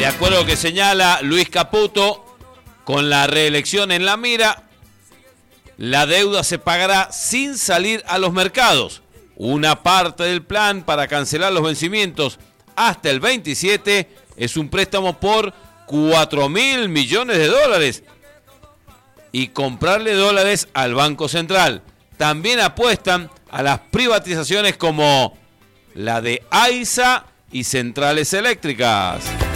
De acuerdo a lo que señala Luis Caputo, con la reelección en la mira, la deuda se pagará sin salir a los mercados. Una parte del plan para cancelar los vencimientos hasta el 27 es un préstamo por 4.000 millones de dólares y comprarle dólares al Banco Central. También apuestan a las privatizaciones como la de AISA y centrales eléctricas.